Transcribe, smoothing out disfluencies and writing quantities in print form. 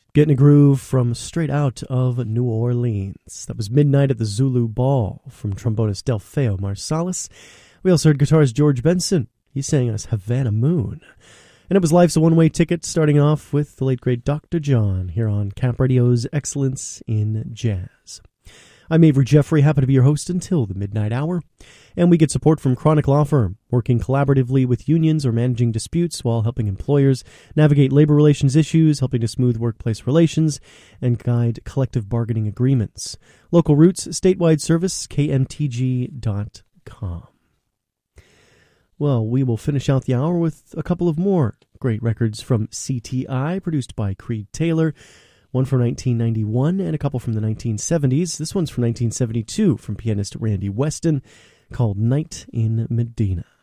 Getting a groove from straight out of New Orleans. That was Midnight at the Zulu Ball from trombonist Delfeo Marsalis. We also heard guitarist George Benson. He sang us Havana Moon. And it was Life's a One-Way Ticket, starting off with the late great Dr. John here on Camp Radio's Excellence in Jazz. I'm Avery Jeffrey, happy to be your host until the midnight hour. And we get support from Chronic Law Firm, working collaboratively with unions or managing disputes while helping employers navigate labor relations issues, helping to smooth workplace relations, and guide collective bargaining agreements. Local roots, statewide service, kmtg.com. Well, we will finish out the hour with a couple of more great records from CTI, produced by Creed Taylor. One from 1991 and a couple from the 1970s. This one's from 1972 from pianist Randy Weston, called Night in Medina.